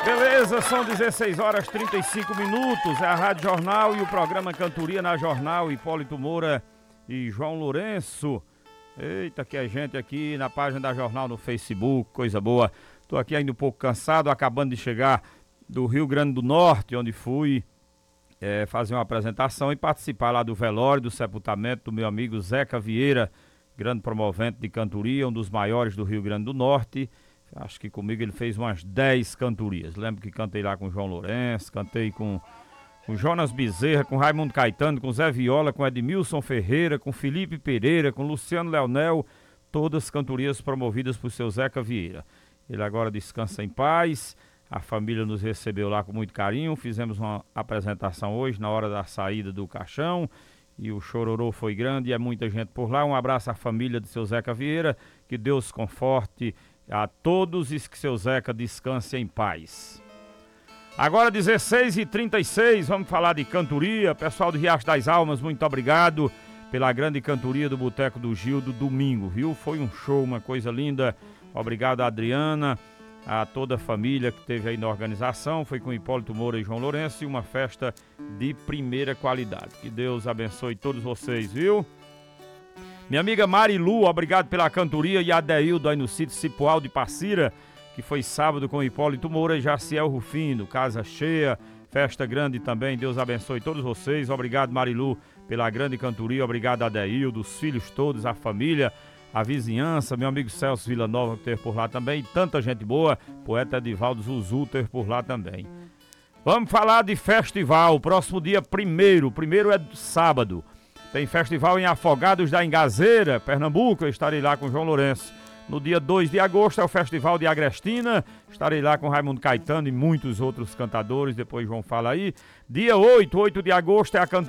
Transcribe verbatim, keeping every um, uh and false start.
Beleza, são dezesseis horas e trinta e cinco minutos, é a Rádio Jornal e o programa Cantoria na Jornal, Hipólito Moura e João Lourenço. Eita, que a gente aqui na página da Jornal no Facebook, coisa boa. Tô aqui ainda um pouco cansado, acabando de chegar do Rio Grande do Norte, onde fui é, fazer uma apresentação e participar lá do velório, do sepultamento do meu amigo Zeca Vieira, grande promovente de cantoria, um dos maiores do Rio Grande do Norte. Acho que comigo ele fez umas dez cantorias. Lembro que cantei lá com o João Lourenço, cantei com o Jonas Bezerra, com Raimundo Caetano, com Zé Viola, com Edmilson Ferreira, com Felipe Pereira, com Luciano Leonel, todas cantorias promovidas por seu Zeca Vieira. Ele agora descansa em paz, a família nos recebeu lá com muito carinho, fizemos uma apresentação hoje na hora da saída do caixão e o chororô foi grande e é muita gente por lá. Um abraço à família do seu Zeca Vieira, que Deus conforte a todos e que seu Zeca descanse em paz. Agora dezesseis e trinta e seis, vamos falar de cantoria. Pessoal do Riacho das Almas, muito obrigado pela grande cantoria do Boteco do Gil do domingo, viu? Foi um show, uma coisa linda. Obrigado a Adriana, a toda a família que esteve aí na organização. Foi com Hipólito Moura e João Lourenço e uma festa de primeira qualidade. Que Deus abençoe todos vocês, viu? Minha amiga Marilu, obrigado pela cantoria, e a Adeildo aí no sítio Cipoal de Passira, que foi sábado com Hipólito Moura e Jaciel Rufino, casa cheia, festa grande também. Deus abençoe todos vocês. Obrigado, Marilu, pela grande cantoria. Obrigado, Adeildo, os filhos todos, a família, a vizinhança, meu amigo Celso Villanova que teve por lá também, e tanta gente boa, poeta Edivaldo Zuzu teve por lá também. Vamos falar de festival, próximo dia primeiro, primeiro é sábado. Tem festival em Afogados da Engazeira, Pernambuco, eu estarei lá com João Lourenço. No dia dois de agosto é o Festival de Agrestina, estarei lá com Raimundo Caetano e muitos outros cantadores, depois João fala aí. Dia oito, oito de agosto é a cantoria